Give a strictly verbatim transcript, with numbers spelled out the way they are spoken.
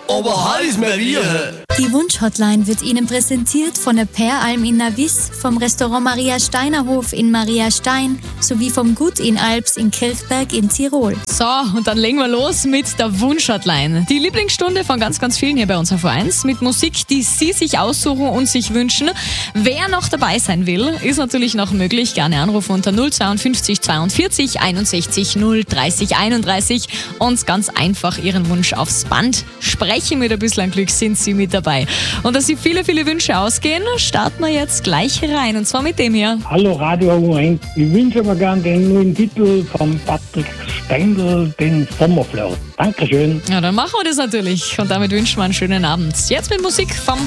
aber heiß mehr wie. Die Wunsch-Hotline wird Ihnen präsentiert von der Peralm in Navis, vom Restaurant Maria Steiner Hof in Maria Stein sowie vom Gut in Alps in Kirchberg in Tirol. So, und dann legen wir los mit der Wunsch-Hotline. Die Lieblingsstunde von ganz, ganz vielen hier bei uns auf V eins mit Musik, die Sie sich aussuchen und sich wünschen. Wer noch dabei sein will, ist natürlich noch möglich. Gerne anrufen unter null fünf zwei zweiundvierzig einundsechzig null dreißig einunddreißig und ganz einfach Ihren Wunsch aufs Band sprechen. Mit ein bisschen Glück sind Sie mit dabei. Und dass Sie viele, viele Wünsche ausgehen, starten wir jetzt gleich rein. Und zwar mit dem hier. Hallo Radio U eins. Ich wünsche mir gerne den neuen Titel von Patrick Steindl, den Sommerflirt. Dankeschön. Ja, dann machen wir das natürlich. Und damit wünschen wir einen schönen Abend. Jetzt mit Musik vom